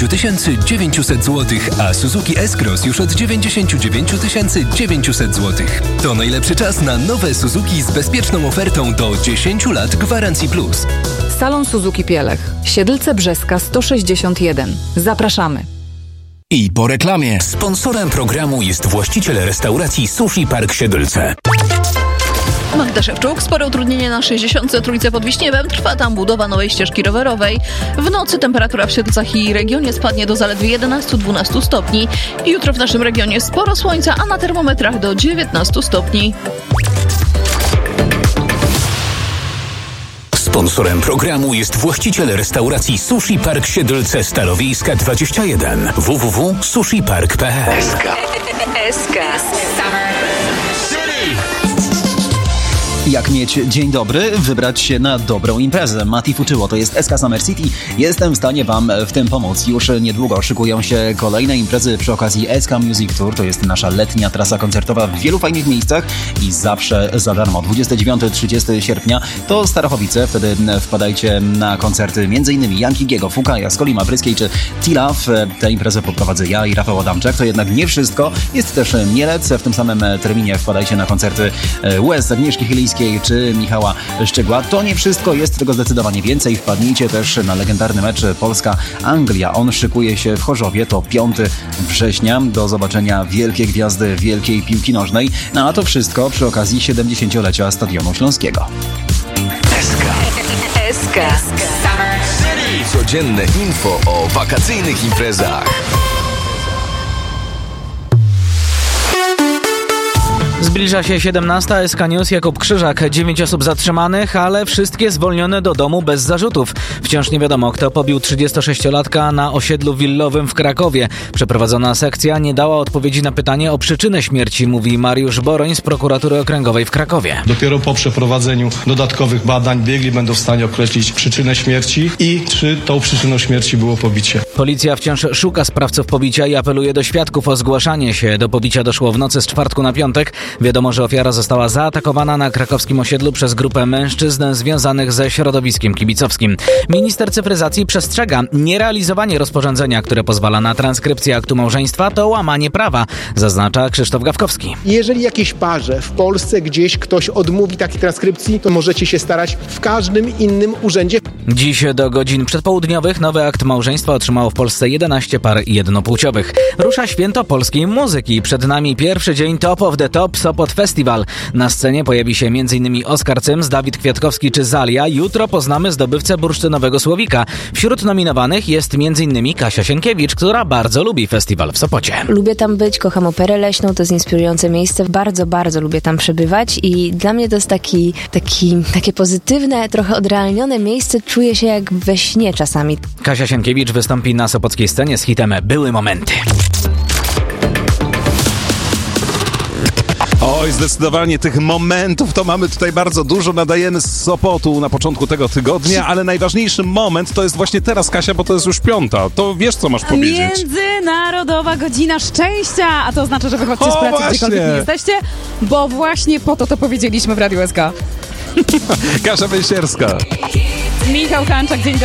900 zł, a Suzuki S-Cross już od 99 900 zł. To najlepszy czas na nowe Suzuki z bezpieczną ofertą do 10 lat gwarancji plus. Salon Suzuki Pielech, Siedlce Brzeska 161. Zapraszamy. I po reklamie. Sponsorem programu jest właściciel restauracji Sushi Park Siedlce. Magda Szewczuk. Spore utrudnienie na 63 pod Wiśniewem. Trwa tam budowa nowej ścieżki rowerowej. W nocy temperatura w Siedlcach i regionie spadnie do zaledwie 11-12 stopni. Jutro w naszym regionie sporo słońca, a na termometrach do 19 stopni. Sponsorem programu jest właściciel restauracji Sushi Park Siedlce Stalowiejska 21. www.sushipark.pl. SK. Jak mieć dzień dobry? Wybrać się na dobrą imprezę. Mati Fuczyło, to jest SK Summer City. Jestem w stanie Wam w tym pomóc. Już niedługo szykują się kolejne imprezy przy okazji SK Music Tour. To jest nasza letnia trasa koncertowa w wielu fajnych miejscach i zawsze za darmo. 29-30 sierpnia to Starachowice. Wtedy wpadajcie na koncerty m.in. Jankiego, Fukaja, Skoli Mabryskiej czy T-Love. Tę imprezę poprowadzę ja i Rafał Adamczak. To jednak nie wszystko. Jest też Mielec. W tym samym terminie wpadajcie na koncerty Łez, Agnieszki Chylińskiej czy Michała Szczegła. To nie wszystko, jest tego zdecydowanie więcej. Wpadnijcie też na legendarny mecz Polska-Anglia. On szykuje się w Chorzowie, to 5 września. Do zobaczenia wielkie gwiazdy wielkiej piłki nożnej. No a to wszystko przy okazji 70-lecia Stadionu Śląskiego. SK. Codzienne info o wakacyjnych imprezach. Zbliża się 17. SK News, Jakub Krzyżak. 9 osób zatrzymanych, ale wszystkie zwolnione do domu bez zarzutów. Wciąż nie wiadomo, kto pobił 36-latka na osiedlu willowym w Krakowie. Przeprowadzona sekcja nie dała odpowiedzi na pytanie o przyczynę śmierci, mówi Mariusz Boroń z Prokuratury Okręgowej w Krakowie. Dopiero po przeprowadzeniu dodatkowych badań biegli będą w stanie określić przyczynę śmierci i czy tą przyczyną śmierci było pobicie. Policja wciąż szuka sprawców pobicia i apeluje do świadków o zgłaszanie się. Do pobicia doszło w nocy z czwartku na piątek. Wiadomo, że ofiara została zaatakowana na krakowskim osiedlu przez grupę mężczyzn związanych ze środowiskiem kibicowskim. Minister cyfryzacji przestrzega: nierealizowanie rozporządzenia, które pozwala na transkrypcję aktu małżeństwa, to łamanie prawa, zaznacza Krzysztof Gawkowski. Jeżeli jakiejś parze w Polsce gdzieś ktoś odmówi takiej transkrypcji, to możecie się starać w każdym innym urzędzie. Dziś do godzin przedpołudniowych nowy akt małżeństwa otrzymało w Polsce 11 par jednopłciowych. Rusza święto polskiej muzyki. Przed nami pierwszy dzień Top of the Top Sopot Festival. Na scenie pojawi się m.in. Oskar Cyms, Dawid Kwiatkowski czy Zalia. Jutro poznamy zdobywcę bursztynowego Słowika. Wśród nominowanych jest m.in. Kasia Sienkiewicz, która bardzo lubi festiwal w Sopocie. Lubię tam być, kocham Operę Leśną, to jest inspirujące miejsce. Bardzo, bardzo lubię tam przebywać i dla mnie to jest takie pozytywne, trochę odrealnione miejsce. Czuję się jak we śnie czasami. Kasia Sienkiewicz wystąpi na sopockiej scenie z hitem Były momenty. Oj, zdecydowanie tych momentów to mamy tutaj bardzo dużo. Nadajemy z Sopotu na początku tego tygodnia, ale najważniejszy moment to jest właśnie teraz, Kasia, bo to jest już 5. To wiesz, co masz powiedzieć. Międzynarodowa Godzina Szczęścia, a to oznacza, że wychodźcie z pracy, właśnie. gdziekolwiek nie jesteście, bo właśnie po to powiedzieliśmy w Radiu SK. Kasia Wejsierska. Michał Hanczak, dzień dobry.